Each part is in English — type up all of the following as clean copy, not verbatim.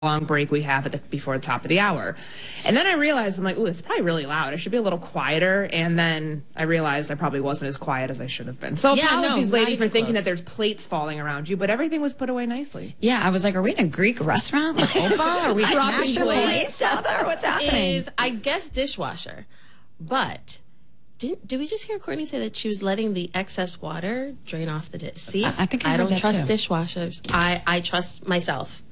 long break we have before the top of the hour. And then I realized, I'm like, ooh, it's probably really loud. I should be a little quieter. And then I realized I probably wasn't as quiet as I should have been. So apologies, lady, for thinking that there's plates falling around you, but everything was put away nicely. Yeah, I was like, are we in a Greek restaurant? Like, Opa? Are we smashing plates out there? What's happening? I guess dishwasher. But did we just hear Courtney say that she was letting the excess water drain off the dish? See, I think I don't trust dishwashers. I trust myself.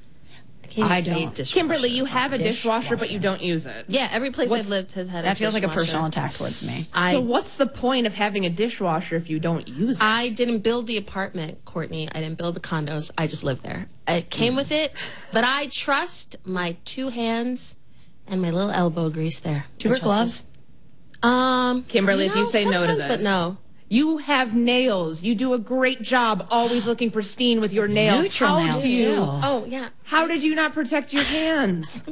I don't. Kimberly, you have a dishwasher, but you don't use it. Yeah, every place I've lived has had a dishwasher. That feels like a personal attack towards me. So what's the point of having a dishwasher if you don't use it? I didn't build the apartment, Courtney. I didn't build the condos. I just lived there. It came with it, but I trust my 2 hands and my little elbow grease there. Do you wear gloves? Kimberly, if you say no to this. But no. You have nails. You do a great job always looking pristine with your nails. Neutral nails, too. Oh, yeah. How did you not protect your hands?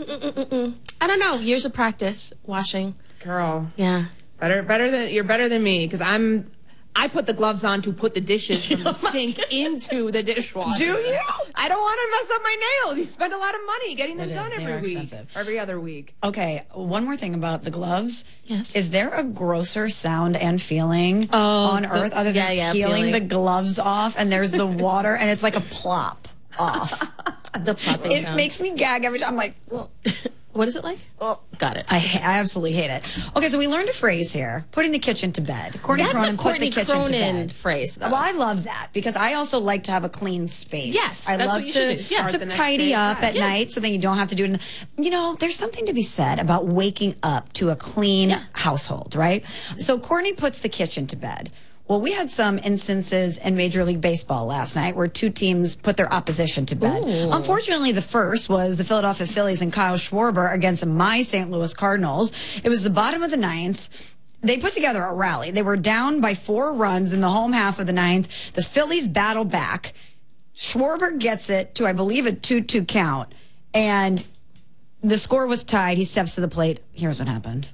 I don't know. Years of practice, washing. Girl. Yeah. You're better than me, because I put the gloves on to put the dishes from the sink into the dishwasher. Do you? I don't want to mess up my nails. You spend a lot of money getting them done every week. Expensive. Every other week. Okay, one more thing about the gloves. Yes. Is there a grosser sound and feeling on earth other than peeling the gloves off and there's the water and it's like a plop off? The plopping It makes me gag every time. I'm like, ugh. What is it like? Oh, got it. I absolutely hate it. Okay, so we learned a phrase here: putting the kitchen to bed. Courtney Cronin put the kitchen to bed. Phrase, though. Well, I love that because I also like to have a clean space. Yes, I that's love what you should do. to tidy up at night so then you don't have to do it. You know, there's something to be said about waking up to a clean household, right? So Courtney puts the kitchen to bed. Well, we had some instances in Major League Baseball last night where 2 teams put their opposition to bed. Ooh. Unfortunately, the first was the Philadelphia Phillies and Kyle Schwarber against my St. Louis Cardinals. It was the bottom of the 9th. They put together a rally. They were down by 4 runs in the home half of the 9th. The Phillies battle back. Schwarber gets it to, I believe, a 2-2 count. And the score was tied. He steps to the plate. Here's what happened.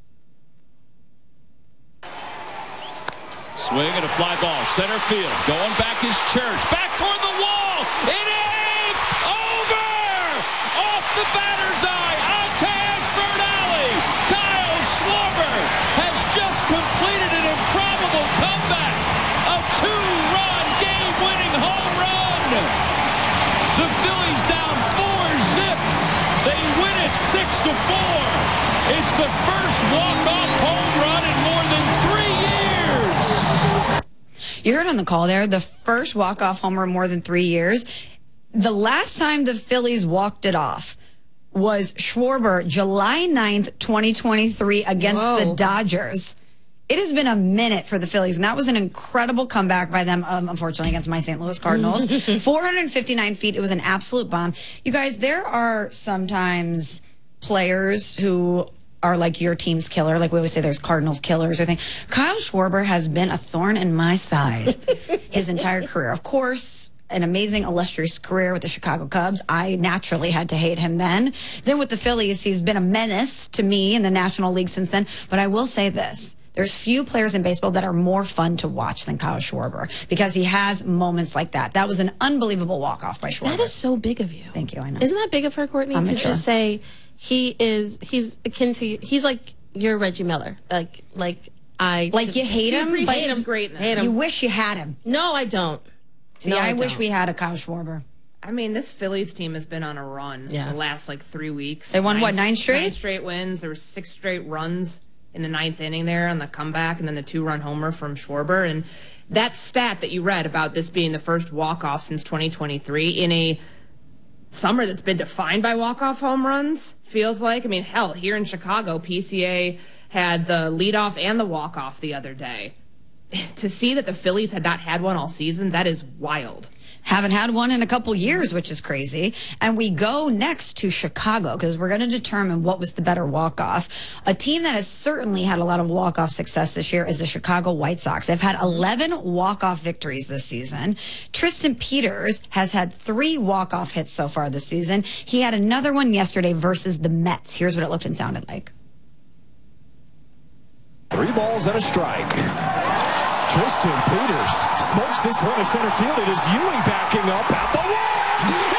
Swing and a fly ball, center field. Going back is Church. Back toward the wall. It is over! Off the batter's eye. Onto Ashburn Alley. Kyle Schwarber has just completed an improbable comeback. A 2-run game-winning home run. The Phillies down 4-zip. They win it 6-4. It's the first walk-off home run in more than 3 years. You heard on the call there, the first walk-off homer in more than 3 years. The last time the Phillies walked it off was Schwarber, July 9th, 2023, against the Dodgers. It has been a minute for the Phillies, and that was an incredible comeback by them, unfortunately, against my St. Louis Cardinals. 459 feet. It was an absolute bomb. You guys, there are sometimes players who are like your team's killer. Like we always say there's Cardinals killers or things. Kyle Schwarber has been a thorn in my side his entire career. Of course, an amazing, illustrious career with the Chicago Cubs. I naturally had to hate him then. Then with the Phillies, he's been a menace to me in the National League since then. But I will say this. There's few players in baseball that are more fun to watch than Kyle Schwarber because he has moments like that. That was an unbelievable walk-off by Schwarber. That is so big of you. Thank you, I know. Isn't that big of her, Courtney, to just say he's akin to you. He's like your Reggie Miller. Like you hate him, but hate him greatness. Hate him. You wish you had him. No, I don't. See, I wish we had a Kyle Schwarber. I mean, this Phillies team has been on a run the last 3 weeks. They won 9 straight? 9 straight wins. There were 6 straight runs in the 9th inning there on the comeback, and then the 2-run homer from Schwarber. And that stat that you read about this being the first walk-off since 2023 in a summer that's been defined by walk-off home runs, feels like. I mean, hell, here in Chicago, PCA had the leadoff and the walk-off the other day. To see that the Phillies had not had one all season, that is wild. Haven't had one in a couple years, which is crazy. And we go next to Chicago because we're going to determine what was the better walk-off. A team that has certainly had a lot of walk-off success this year is the Chicago White Sox. They've had 11 walk-off victories this season. Tristan Peters has had 3 walk-off hits so far this season. He had another one yesterday versus the Mets. Here's what it looked and sounded like. 3 balls and a strike. Tristan Peters smokes this one to center field. It is Ewing backing up at the wall.